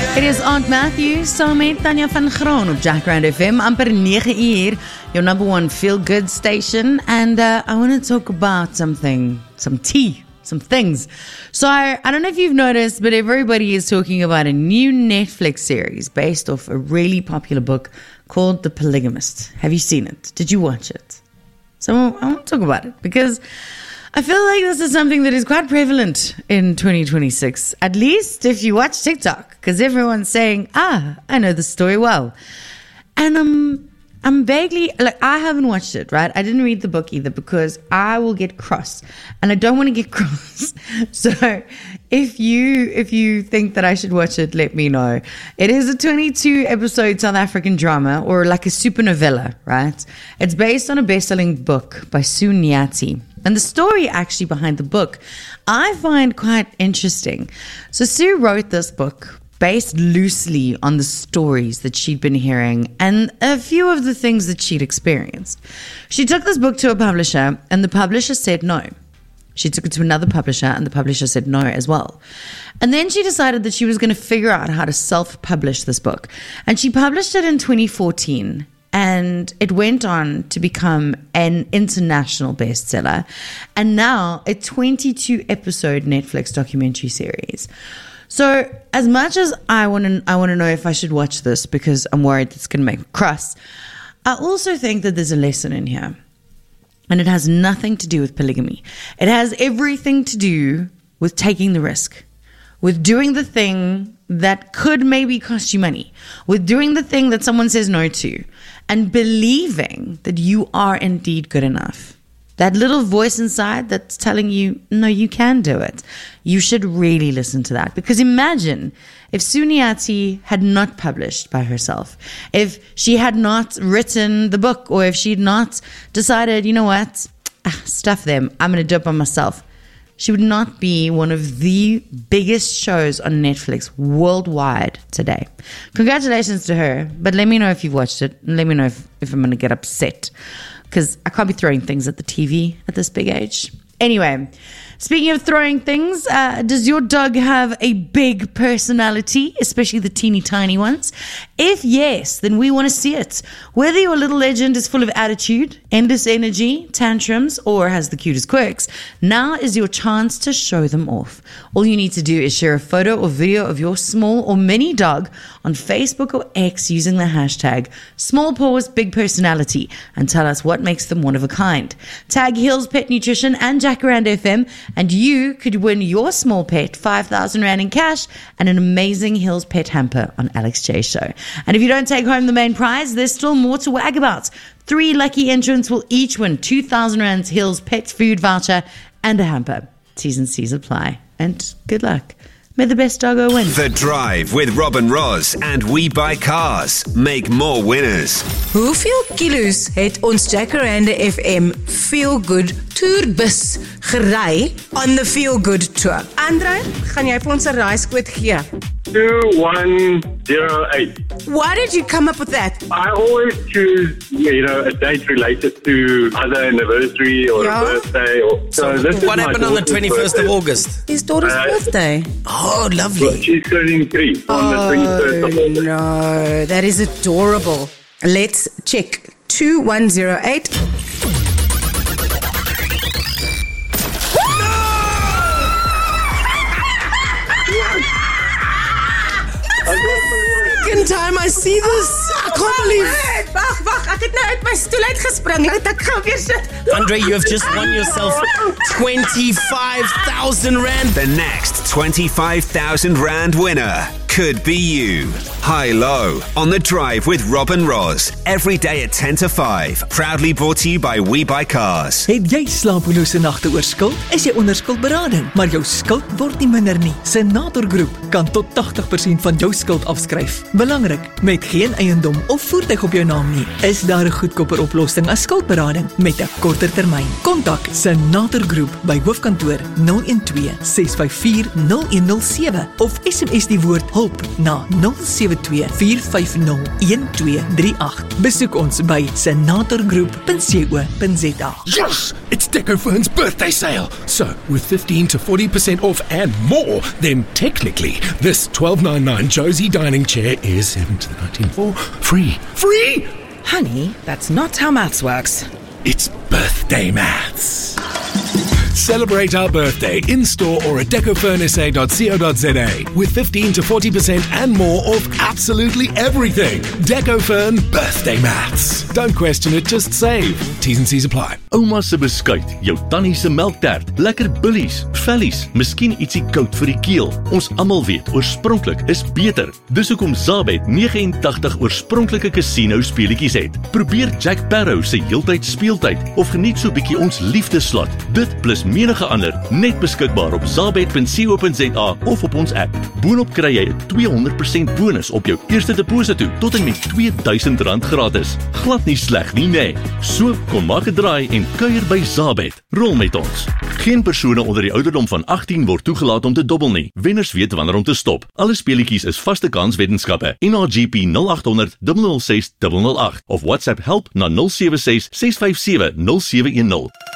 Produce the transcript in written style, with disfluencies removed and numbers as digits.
It is Aunt Matthew, saam met Tanya van Graan op Jackraand FM, amper 9 uur, your number one feel-good station, and I want to talk about something, some things. So I don't know if you've noticed, but everybody is talking about a new Netflix series based off a really popular book called The Polygamist. Have you seen it? Did you watch it? So I want to talk about it because I feel like this is something that is quite prevalent in 2026, at least if you watch TikTok, because everyone's saying, I know the story well. And I'm vaguely, I haven't watched it, right? I didn't read the book either because I will get cross and I don't want to get cross. So if you think that I should watch it, let me know. It is a 22 episode South African drama, or like a super novella, right? It's based on a best-selling book by Sue Nyathi. And the story actually behind the book, I find quite interesting. So Sue wrote this book based loosely on the stories that she'd been hearing and a few of the things that she'd experienced. She took this book to a publisher and the publisher said no. She took it to another publisher and the publisher said no as well. And then she decided that she was going to figure out how to self-publish this book. And she published it in 2014. And it went on to become an international bestseller. And now a 22 episode Netflix documentary series. So as much as I want to know if I should watch this because I'm worried it's going to make me cross, I also think that there's a lesson in here. And it has nothing to do with polygamy. It has everything to do with taking the risk, with doing the thing that could maybe cost you money, with doing the thing that someone says no to, and believing that you are indeed good enough. That little voice inside that's telling you, no, you can do it. You should really listen to that. Because imagine if Sue Nyathi had not published by herself, if she had not written the book, or if she had not decided, you know what, stuff them, I'm going to do it by myself. She would not be one of the biggest shows on Netflix worldwide today. Congratulations to her, but let me know if you've watched it, and let me know if I'm going to get upset, because I can't be throwing things at the TV at this big age. Anyway, speaking of throwing things, does your dog have a big personality, especially the teeny tiny ones? If yes, then we want to see it. Whether your little legend is full of attitude, endless energy, tantrums, or has the cutest quirks, now is your chance to show them off. All you need to do is share a photo or video of your small or mini dog on Facebook or X using the hashtag #SmallPawsBigPersonality and tell us what makes them one of a kind. Tag Hills Pet Nutrition and Jackraand FM and you could win your small pet 5,000 Rand in cash and an amazing Hills Pet hamper on Alex J Show. And if you don't take home the main prize, there's still more to wag about. 3 lucky entrants will each win 2,000 Rand Hills Pet food voucher and a hamper. T's and C's apply. And good luck. May the best doggo win. The Drive with Robin Ross and We Buy Cars. Make more winners. Hoeveel kilos het ons Jackraand FM Feel Good Tourbus gery on the Feel Good Tour? Andre, gaan jy vir ons 'n raaiskoot gee? 2108. Why did you come up with that? I always choose, a date related to either anniversary or a birthday. What happened on the 21st of August? His daughter's birthday. Oh, lovely. She's turning 3 on the 21st of August. No, that is adorable. Let's check. 2108. Second time I see this. I can't believe. Wag, ek het nou uit my stoel uitgespring. Ek gaan weer sit. Andre, you have just won yourself 25,000 Rand. The next 25,000 Rand winner could be you. High Low on The Drive with Robin Ross. Every day at 10 to 5. Proudly brought to you by We Buy Cars. Het jy slapelose nagte oor skuld? Is jy onder skuldberading, maar jou skuld word nie minder nie. Senator Groep kan tot 80% van jou skuld afskryf. Belangrik, met geen eiendom of voertuig op jou naam nie, is daar 'n goedkoper oplossing as skuldberading met 'n korter termyn. Kontak Senator Groep by hoofkantoor 012 654 0107 of SMS die woord hulp hulp na 072-450-1238. Besoek ons by senatorgroep.co.za. Yes! It's Decofern's birthday sale. So, with 15 to 40% off and more, then technically, this $12.99 Josie dining chair is $17.19 for free. Free! Honey, that's not how maths works. It's birthday maths. Celebrate our birthday in-store or at decofurnsa.co.za with 15 to 40% and more off absolutely everything. Decofern birthday maths. Don't question it, just save. T's and C's apply. Ouma se beskuit, jou tannie se melktert, lekker billies, vellies, miskien ietsie koud vir die keel. Ons almal weet, oorspronklik is beter. Dis hoekom Zabet 89 oorspronklike casino speletjies het. Probeer Jack Sparrow se heeltyd speeltyd of geniet so bietjie ons liefdeslot. Dit plus menige ander net beskikbaar op zabet.co.za of op ons app. Boonop kry jy 'n 200% bonus op jou eerste deposito tot en met R2000 gratis. Glad nie sleg nie, nee. So kom maak 'n draai en kuier by Zabet. Rol met ons. Geen persone onder die ouderdom van 18 word toegelaat om te dobbel nie. Wenners weet wanneer om te stop. Alle speletjies is vaste kans weddenskappe. NRGP 0800 006 008 of WhatsApp help na 076 657 0710.